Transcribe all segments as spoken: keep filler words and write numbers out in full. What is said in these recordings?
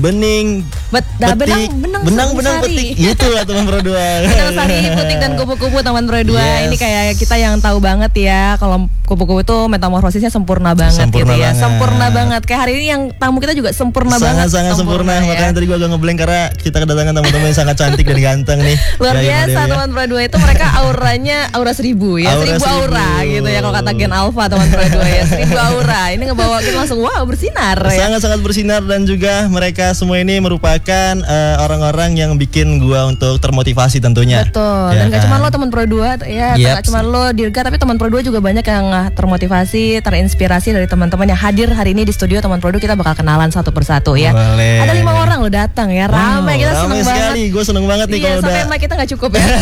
Bening, Bet, dah, petik, benang, benang, benang, benang, petik. Itu lah teman Pro dua. Benang Sari, petik dan kupu-kupu teman Pro dua. Yes. Ini kayak kita yang tahu banget ya kalau kupu-kupu itu metamorfosisnya sempurna banget Sempurna gitu ya. banget. Sempurna banget. Kayak hari ini yang tamu kita juga sempurna banget. Sangat-sangat sempurna. ya. Makanya tadi gue agak ngeblank karena kita kedatangan teman-teman yang sangat cantik dan ganteng nih. Luar Gaya biasa modelnya. teman Pro dua itu mereka auranya aura seribu ya. Aura seribu aura seribu. gitu ya kalau kata Gen Alpha teman Pro dua ya. Seribu aura. Ini ngebawa kita langsung wow bersinar ya. Sangat-sangat bersinar dan juga mereka semua ini merupakan uh, orang-orang yang bikin gua untuk termotivasi tentunya. Betul. Ya Dan gak kan? cuma lo teman Pro dua ya, Yep. gak cuma lo Dirga tapi teman Pro dua juga banyak yang uh, termotivasi, terinspirasi dari teman-teman yang hadir hari ini di studio teman Pro dua. Kita bakal kenalan satu persatu ya. Boleh. Ada lima orang lo datang ya. Ramai, kita Ramai seneng banget. sekali. Gue seneng banget nih Iya, kalau sampai udah. mic kita gak cukup ya.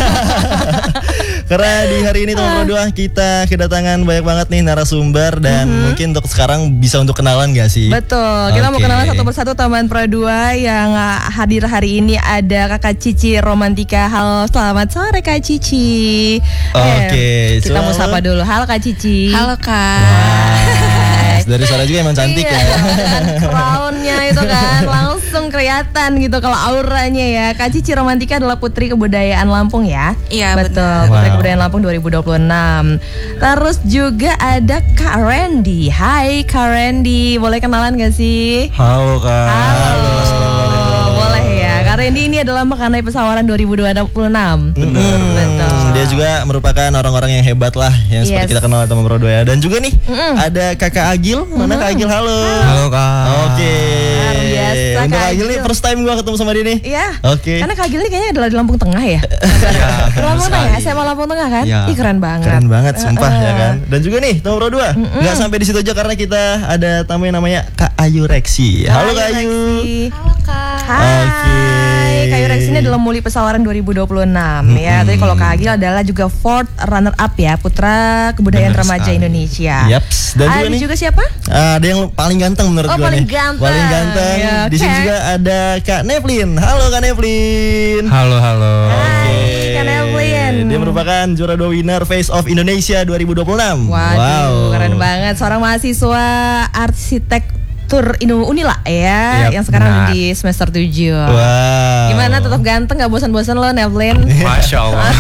Karena di hari ini teman Pro dua kita kedatangan banyak banget nih narasumber dan Mhm. mungkin untuk sekarang bisa untuk kenalan gak sih? Betul. Kita mau Oke. kenalan satu persatu teman Pro dua yang uh, hadir hari ini. Ada Kakak Cici Romantika. Halo, selamat sore Kak Cici. Oke, Eh, kita mau selamat- sapa dulu. Halo Kak Cici. Halo Kak. Wah, dari suara juga emang cantik Iya, ya. kan, crownnya itu kan langsung kelihatan gitu kalau auranya ya. Kak Cici Romantika adalah Putri Kebudayaan Lampung ya. Iya, betul. benar. Putri Wow. Kebudayaan Lampung dua ribu dua puluh enam. Terus juga ada Kak Randy. Hai Kak Randy, boleh kenalan gak sih? Halo Kak. Halo. Boleh ya. Kak Randy ini adalah Makanai Pesawaran dua ribu dua puluh enam. Mm-mm. Betul. Dia juga merupakan orang-orang yang hebat lah yang seperti Yes. kita kenal teman Pro dua ya. Dan juga nih Mm-mm. ada Kakak Agil. Mana Kak Agil? Halo. Halo Kak. Oke. Luar biasa, Untuk Kak Kak Agil nih Agil. first time gua ketemu sama dia nih. Iya. Oke. Karena Kak Agil ini kayaknya adalah di Lampung Tengah ya. Iya, Di Lampung Tengah ya, sekali. S M A Lampung Tengah kan? Iya. Ih keren banget. Keren banget sumpah Uh-uh. ya kan. Dan juga nih teman Pro dua nggak sampai di situ aja karena kita ada tamu yang namanya Kak Ayu Reksi. Halo Kak Ayu. Reksi. Halo Kak. Hai. Oke. Kak Ayu Reksi ini adalah Muli Pesawaran dua ribu dua puluh enam ya. Tapi kalau Kak Agil adalah juga fourth runner up ya, Putra Kebudayaan Benar Remaja sekali. Indonesia. Yaps. Dan juga Ada nih juga siapa? ada yang paling ganteng menurut Oh, gua paling nih. ganteng. Paling ganteng. Ya, Di sini oke. juga ada Kak Nevlin. Halo Kak Nevlin. Halo halo. Hai, Kak Nevlin. Dia merupakan juara dua winner Face of Indonesia dua ribu dua puluh enam. Waduh, keren banget. Seorang mahasiswa arsitektur Inu Unila ya, Yap, yang sekarang benar. ada di semester tujuh. Wow. Gimana, tetap ganteng gak bosan-bosan lo Nevlin? Masya Allah.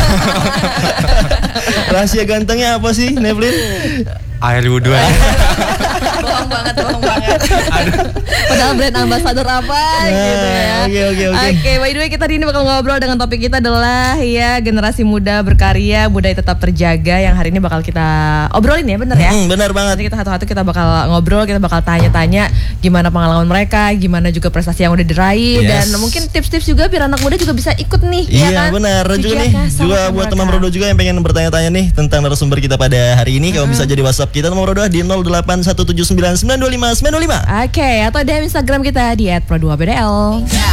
Rahasia gantengnya apa sih Nevlin? Air wudhu aja. Bohong banget, bohong banget. Padahal brand ambassador apa gitu ya. Oke oke oke. Oke, by the way kita hari ini bakal ngobrol dengan topik kita adalah ya generasi muda berkarya, budaya tetap terjaga yang hari ini bakal kita obrolin ya, bener ya? Hmm, benar banget. Nanti kita satu-satu kita bakal ngobrol, kita bakal tanya-tanya gimana pengalaman mereka, gimana juga prestasi yang udah diraih, Yes. dan mungkin tips-tips juga biar anak muda juga bisa ikut nih. Iya ya kan? benar. Dan juga nih Dijaga sama juga buat teman mereka. Pro dua juga yang pengen bertanya-tanya nih tentang narasumber kita pada hari ini, kamu bisa jadi WhatsApp kita teman Pro dua di nol delapan satu tujuh sembilan sembilan dua lima sembilan dua lima. Oke, atau di Instagram kita di et pro dua b d l.